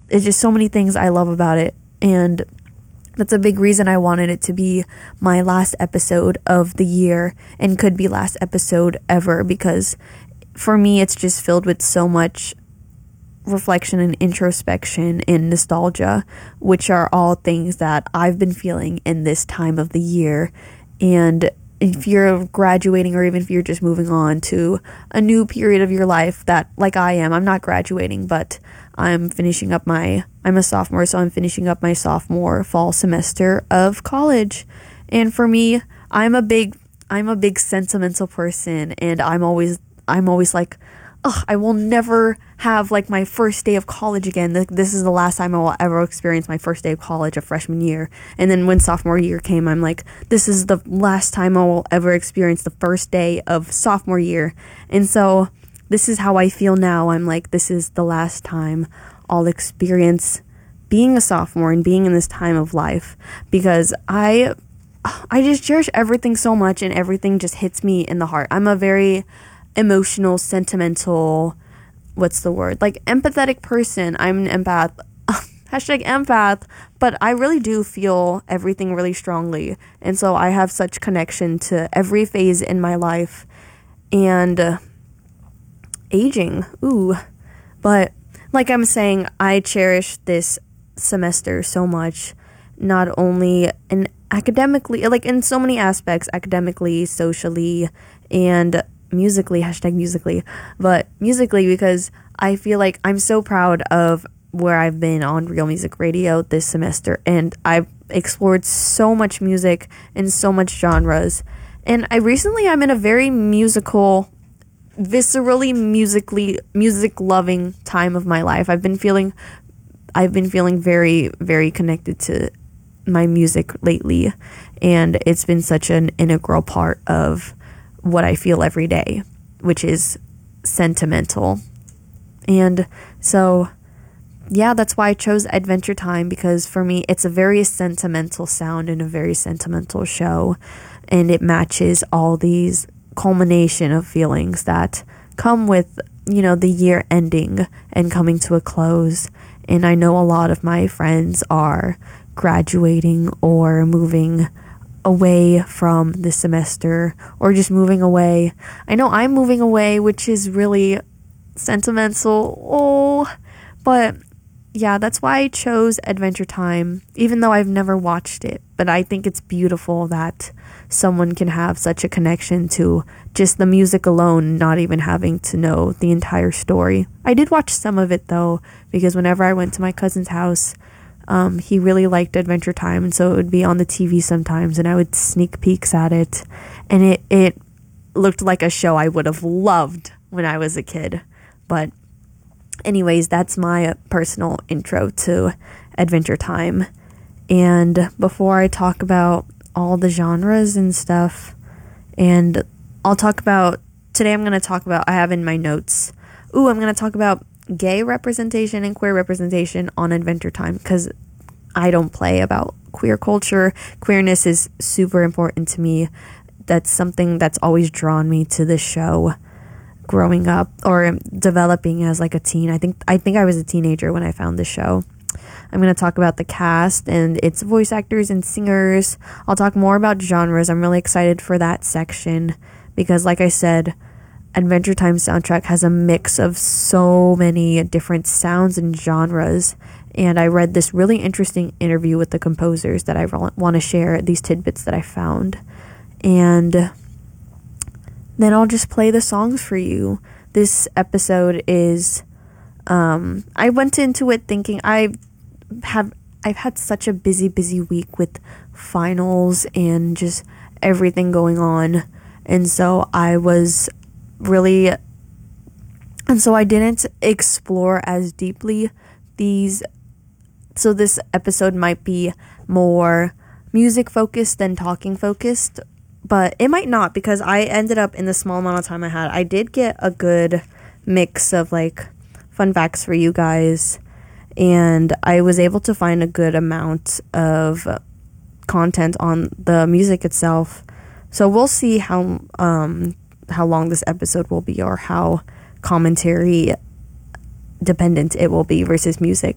it's just so many things I love about it. And that's a big reason I wanted it to be my last episode of the year and could be last episode ever, because for me, it's just filled with so much reflection and introspection and nostalgia, which are all things that I've been feeling in this time of the year. And if you're graduating, or even if you're just moving on to a new period of your life, that, like I am, I'm not graduating, but I'm a sophomore, so I'm finishing up my sophomore fall semester of college. And for me, I'm a big sentimental person, and I'm always like, oh, I will never have like my first day of college again. This is the last time I will ever experience my first day of college of freshman year. And then when sophomore year came, I'm like, this is the last time I will ever experience the first day of sophomore year. And so this is how I feel now. I'm like, this is the last time I'll experience being a sophomore and being in this time of life, because I just cherish everything so much, and everything just hits me in the heart. I'm a very emotional, sentimental, empathetic person. I'm an empath. Hashtag empath. But I really do feel everything really strongly. And so I have such connection to every phase in my life. And aging. Ooh. But like I'm saying, I cherish this semester so much. Not only academically, like in so many aspects, academically, socially, and musically, hashtag musically, but musically, because I feel like I'm so proud of where I've been on Real Music Radio this semester, and I've explored so much music and so much genres. And I'm in a very musical, viscerally music loving time of my life. I've been feeling very, very connected to my music lately, and it's been such an integral part of what I feel every day, which is sentimental. And so, yeah, that's why I chose Adventure Time, because for me, it's a very sentimental sound and a very sentimental show, and it matches all these culmination of feelings that come with, the year ending and coming to a close. And I know a lot of my friends are graduating or moving away from the semester, or just moving away. I know I'm moving away, which is really sentimental. Oh, but yeah, that's why I chose Adventure Time, even though I've never watched it. But I think it's beautiful that someone can have such a connection to just the music alone, not even having to know the entire story. I did watch some of it though, because whenever I went to my cousin's house, he really liked Adventure Time, and so it would be on the TV sometimes, and I would sneak peeks at it, and it looked like a show I would have loved when I was a kid. But anyways, that's my personal intro to Adventure Time. And before I talk about all the genres and stuff, and today I'm going to talk about, I have in my notes, I'm going to talk about gay representation and queer representation on Adventure Time, because I don't play about queer culture. Queerness is super important to me. That's something that's always drawn me to this show growing up, or developing as like a teen. I think I was a teenager when I found this show. I'm going to talk about the cast and its voice actors and singers. I'll talk more about genres. I'm really excited for that section, because like I said, Adventure Time soundtrack has a mix of so many different sounds and genres. And I read this really interesting interview with the composers that I want to share, these tidbits that I found. And then I'll just play the songs for you. This episode is, I went into it thinking I've had such a busy week with finals and just everything going on. And so I didn't explore as deeply so this episode might be more music focused than talking focused, but it might not, because I ended up, in the small amount of time I had, I did get a good mix of like fun facts for you guys, and I was able to find a good amount of content on the music itself. So we'll see how long this episode will be, or how commentary dependent it will be versus music.